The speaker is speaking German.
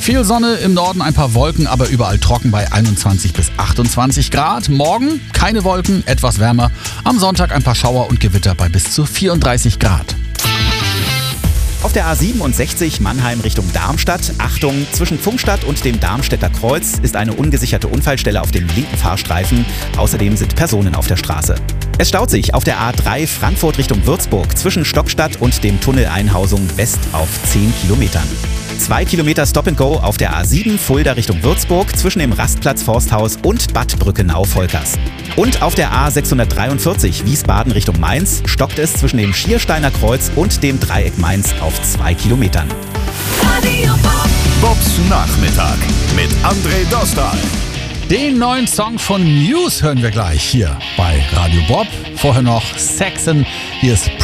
Viel Sonne, im Norden ein paar Wolken, aber überall trocken bei 21 bis 28 Grad. Morgen keine Wolken, etwas wärmer. Am Sonntag ein paar Schauer und Gewitter bei bis zu 34 Grad. Auf der A67 Mannheim Richtung Darmstadt. Achtung, zwischen Pfungstadt und dem Darmstädter Kreuz ist eine ungesicherte Unfallstelle auf dem linken Fahrstreifen. Außerdem sind Personen auf der Straße. Es staut sich auf der A3 Frankfurt Richtung Würzburg zwischen Stockstadt und dem Tunnel Einhausung West auf 10 Kilometern. 2 Kilometer Stop-and-Go auf der A7 Fulda Richtung Würzburg zwischen dem Rastplatz Forsthaus und Bad Brückenau-Volkers. Und auf der A643 Wiesbaden Richtung Mainz stockt es zwischen dem Schiersteiner Kreuz und dem Dreieck Mainz auf 2 Kilometern. Radio Bob. Bobs Nachmittag mit André Dostal. Den neuen Song von Muse hören wir gleich hier bei Radio Bob. Vorher noch Saxon. Hier ist